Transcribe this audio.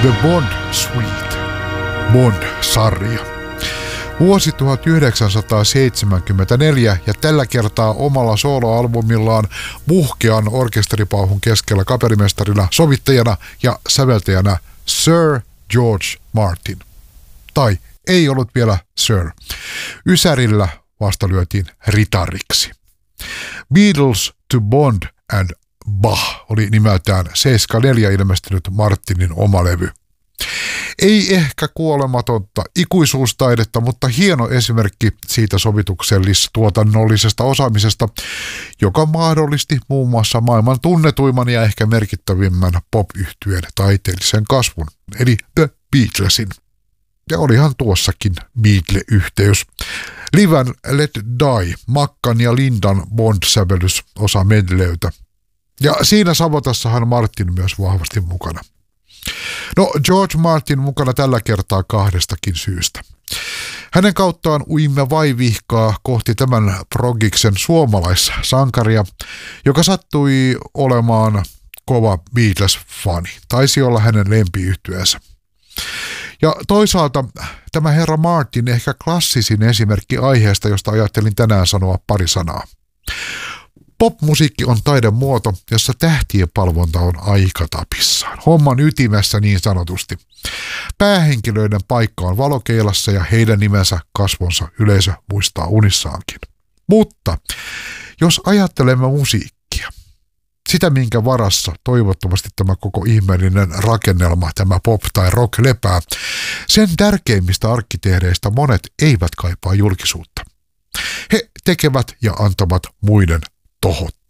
The Bond Suite, Bond-sarja. Vuosi 1974 ja tällä kertaa omalla soloalbumillaan muhkean orkesteripauhun keskellä kapellimestarina, sovittajana ja säveltäjänä Sir George Martin. Tai ei ollut vielä Sir. Ysärillä vasta lyötiin ritariksi. Beatles to Bond and Bach oli nimeltään 74 ilmestynyt Martinin oma levy. Ei ehkä kuolematonta ikuisuustaidetta, mutta hieno esimerkki siitä sovituksellis-tuotannollisesta osaamisesta, joka mahdollisti muun muassa maailman tunnetuimman ja ehkä merkittävimmän pop-yhtyeen taiteellisen kasvun, eli The Beatlesin. Ja olihan tuossakin Beatle-yhteys. Live Let Die, Mackan ja Lindan Bond-sävellys osa medleytä. Ja siinä savotassahan Martin myös vahvasti mukana. No, George Martin mukana tällä kertaa kahdestakin syystä. Hänen kauttaan uimme vaivihkaa kohti tämän progiksen suomalaissankaria, joka sattui olemaan kova Beatles-fani. Taisi olla hänen lempiyhtyeensä. Ja toisaalta tämä herra Martin ehkä klassisin esimerkki aiheesta, josta ajattelin tänään sanoa pari sanaa. Popmusiikki on taidemuoto, jossa tähtien palvonta on aikatapissaan. Homman ytimessä niin sanotusti. Päähenkilöiden paikka on valokeilassa ja heidän nimensä kasvonsa yleisö muistaa unissaankin. Mutta jos ajattelemme musiikkia, sitä minkä varassa toivottavasti tämä koko ihmeellinen rakennelma, tämä pop tai rock lepää, sen tärkeimmistä arkkitehdeistä monet eivät kaipaa julkisuutta. He tekevät ja antavat muiden tohottaa.